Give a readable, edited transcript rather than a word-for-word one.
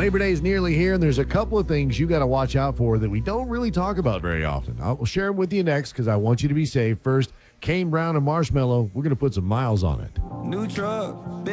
Labor Day is nearly here, and there's a couple of things you got to watch out for that we don't really talk about very often. I'll share them with you next because I want you to be safe. First, Kane Brown and Marshmello. We're going to put some miles on it. New truck.